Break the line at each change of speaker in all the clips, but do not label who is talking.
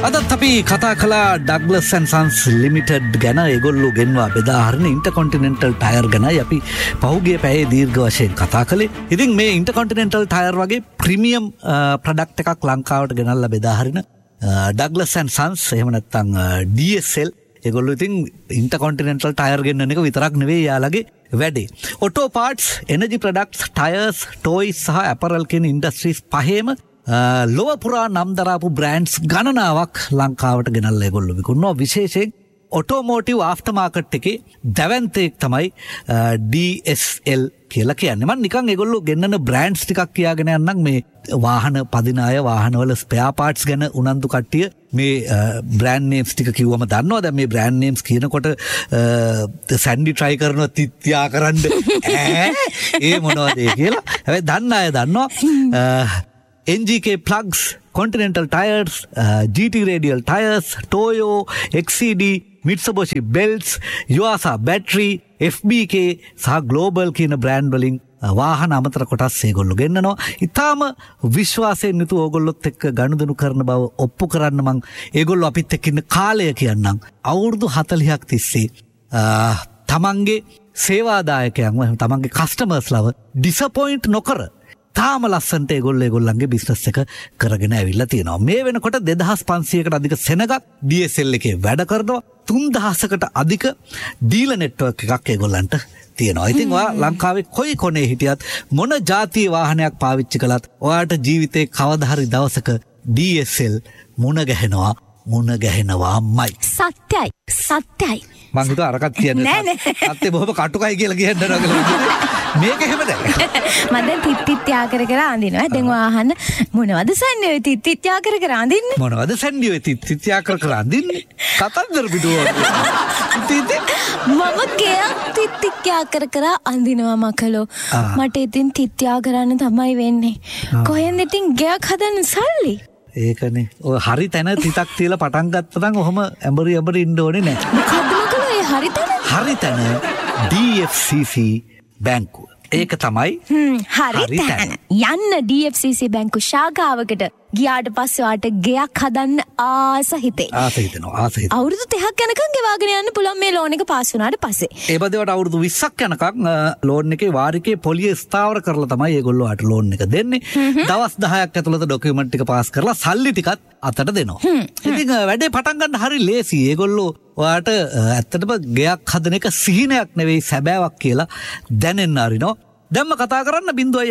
අදත් අපි කතා කළා ඩග්ලස් ඇන්ඩ් සන්ස් ලිමිටඩ් ගැන. ඒගොල්ලෝ ගෙන්වා බෙදා හරින ඉන්ටර්කොන්ටිනෙන්ටල් ටයර් ගැනයි අපි පහුගිය පැයේ දීර්ඝ වශයෙන් කතා කළේ. ඉතින් මේ ඉන්ටර්කොන්ටිනෙන්ටල් ටයර් වගේ ප්‍රීමියම් ප්‍රොඩක්ට් එකක් ලංකාවට ගෙනල්ලා බෙදා හරින ඩග්ලස් ඇන්ඩ් සන්ස් එහෙම නැත්නම් DSL ඒගොල්ලෝ ඉතින් ඉන්ටර්කොන්ටිනෙන්ටල් ටයර් ගෙන්නන එක විතරක් නෙවෙයි යාළගේ වැඩේ. Auto parts, energy products, tyres, toys සහ ඇපරල් කියන ඉන්ඩස්ට්‍රීස් පහේම ලොව පුරා නම් දරාපු බ්‍රෑන්ඩ්ස් ගණනාවක් ලංකාවට ගෙනල්ලා ඒගොල්ලෝ විකුණනවා. විශේෂයෙන් ඔටෝමෝටිව් ආෆ්ටර් මාකට් එකේ දැවැන්තෙක් තමයි DSL කියලා කියන්නේ. මම නිකන් ඒගොල්ලෝ ගෙන්නන බ්‍රෑන්ඩ්ස් ටිකක් කියාගෙන යන්නම්. මේ වාහන පදින අය වාහනවල ස්පෙයා පාර්ට්ස් ගැන උනන්දු කට්ටිය මේ බ්‍රෑන්ඩ් නේම්ස් ටික කිව්වම දන්නවා. දැන් මේ බ්‍රෑන්ඩ් නේම්ස් කියනකොට සැන්ඩි try කරනවා තිත්‍යා කරන්න ඒ මොනවද ඒ කියලා. හැබැයි දන්න අය දන්නවා. NGK plugs, Continental tires, GT radial tires, Toyo, XCD, Mitsubishi belts, Yuasa battery, FBK සහ Global කියන බ්‍රෑන්ඩ් වලින් වාහන අමතර කොටස් ඒගොල්ලෝ ගෙන්නනවා. ඊටාම විශ්වාසයෙන් යුතුව ඕගොල්ලොත් එක්ක ගනුදෙනු කරන බව ඔප්පු කරන්න මං ඒගොල්ලෝ අපිත් එක්ක ඉන්න කාලය කියන්නම්. අවුරුදු 40ක් තිස්සේ තමන්ගේ සේවාදායකයන්ව තමන්ගේ කස්ටමර්ස් ලව ඩිසපොයින්ට් නොකර තාම ලස්සන්ට ඒගොල්ලන්ගේ බිස්නස් එක කරගෙන ඇවිල්ලා තියෙනවා. මේ වෙනකොට 2500කට අධික සෙනගක් DSL එකේ වැඩ කරනවා. 3000කට අධික ඩීලර් නෙට්වර්ක් එකක් ඒගොල්ලන්ට තියෙනවා. ඉතින් ඔයා ලංකාවේ කොයි කොනේ හිටියත් මොන ජාතියේ වාහනයක් පාවිච්චි කළත් ඔයාට ජීවිතේ කවදා හරි දවසක DSL මුණ ගැහෙනවාමයි.
සත්‍යයි.
මං හිතුවා අරකට කියන්නේ සත්‍ය බොහොම කටුකයි කියලා කියන්න නගලා. මේක එහෙම නෑ.
මම දැන් තිත්‍යා කර අඳිනවා. දැන් අහන්න මොනවද සන්නේ ඔය තිත්‍යා කර අඳින්නේ?
මොනවද සන්නේ ඔය තිත්‍යා කර අඳින්නේ? කතන්දර පිටුව.
මම ගයක් තිත්‍යා කර අඳිනවා මකලෝ. මට ඉතින් තිත්‍යා කරන්න තමයි වෙන්නේ. කොහෙන්ද ඉතින් ගයක් හදන්න සල්ලි?
ඒකනේ. ඔය හරි තැන තිතක් තියලා පටන් ගත්තා නම් ඔහම ඇඹරි ඉන්න ඕනේ නෑ.
මොකද්ද මකලෝ ඒ හරි තැන?
හරි තැන DFCC බැංකුව. ඒක තමයි
හරි තැන. යන්න DFCC බැංකු ශාඛාවකට ගියාට පස්සේ වාට ගෙයක් හදන්න ආස හිතෙනවා. අවුරුදු 30ක් යනකම් ගෙවාගෙන යන්න පුළුවන් මේ ලෝන් එක පාස් වුණාට පස්සේ.
ඒ බදේවට අවුරුදු 20ක් යනකම් ලෝන් එකේ වාරිකයේ පොලිය ස්ථාවර කරලා තමයි ඒගොල්ලෝ ආට ලෝන් එක දෙන්නේ. දවස් 10ක් ඇතුළත ඩොකියුමන්ට් ටික පාස් කරලා සල්ලි ටිකත් අතට දෙනවා. ඉතින් වැඩේ පටන් ගන්න හරි ලේසි. ඒගොල්ලෝ ඔයාට ඇත්තටම ගෙයක් හදන එක සිහිනයක් නෙවෙයි සැබෑවක් කියලා දැනෙන්න අරිනවා. දැම්ම කතා කරන්න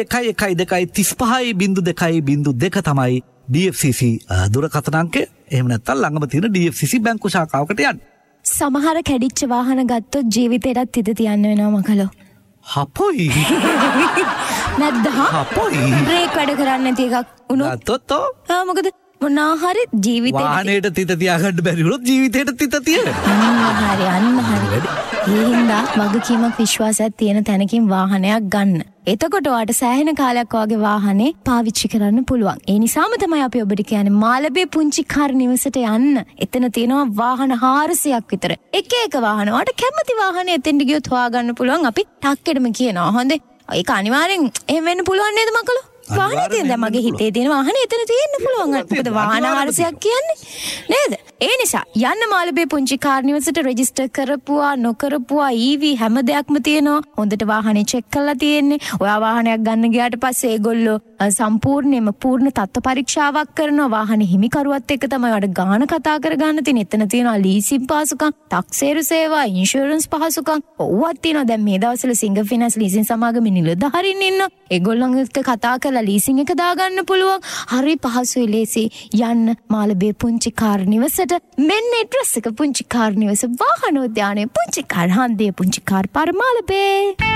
011235.02.2 තමයි DFCC දුරකථන අංකය. එහෙම නැත්නම් ළඟම තියෙන DFCC බැංකු ශාඛාවකට යන්න.
සමහර කැඩිච්ච වාහන ගත්තොත් ජීවිතේටත් තිත තියන්න වෙනවා මකලෝ.
හපොයි.
නැද්ද?
හපොයි.
බ්‍රේක් වැඩ කරන්නේ නැති එකක් උනොත්.
ගත්තොත්
මොකද? මොනවා හරි ජීවිතේ
වාහනේට තිත තියාගන්න බැරි වුණොත් ජීවිතේට තිත තියෙනවා.
අන්න හරි. ඒ හින්දා වගකීමක් විශ්වාසයක් තියෙන තැනකින් වාහනයක් ගන්න. එතකොට ඔයාට සෑහෙන කාලයක් ඔයාගේ වාහනේ පාවිච්චි කරන්න පුළුවන්. ඒ නිසාම තමයි අපි ඔබට කියන්නේ මාළඹේ පුංචි කාර් නිවසට යන්න. එතන තියෙනවා වාහන 400ක් විතර. එක වාහන ඔයාට කැමති වාහනේ එතෙන්ට ගියොත් හොයාගන්න පුළුවන්. අපි ටක්කෙටම කියනවා. හොඳේ. ඒක අනිවාර්යෙන් එහෙම වෙන්න පුළුවන් නේද මකලෝ? වාහනේ තියෙන දැන් මගේ හිතේ තියෙන වාහනේ එතන තියෙන්න පුළුවන්. මොකද වාහන 400ක් කියන්නේ නේද? ඒ නිසා යන්න මාළඹේ පුංචි කාර් නිවසට රෙජිස්ටර් කරපුවා නොකරපුවා EV හැම දෙයක්ම තියෙනවා. හොඳට වාහනේ චෙක් කරලා තියෙන්නේ. ඔයා වාහනයක් ගන්න ගියාට පස්සේ ඒගොල්ලෝ සම්පූර්ණයෙන්ම පූර්ණ තත්ත්ව පරීක්ෂාවක් කරනවා. වාහනේ හිමිකරුවත් එක්ක තමයි ඔයාට ගාන කතා කරගන්න තියෙන්නේ. එතන තියෙනවා ලීසින් පහසුකම්, ටැක්සේරු සේවා, ඉන්ෂුරන්ස් පහසුකම් ඔව්වත් තියෙනවා. දැන් මේ දවස්වල සිංගල් ෆිනන්ස් ලීසින් සමාගමේ නිලධාරීන් ඉන්නවා. ඒගොල්ලන් එක්ක කතා කරලා ලීසින් එක දාගන්න පුළුවන්. හරි පහසුයි ලේසි. යන්න මාළඹේ පුංචි කාර් නිවසට. මෙන්න ඇඩ්‍රස් එක පුංචි කාර් නිවස වාහනෝද්‍යානයේ පුංචි කාර් හන්දියේ පුංචි කාර් පාර මාළඹේ.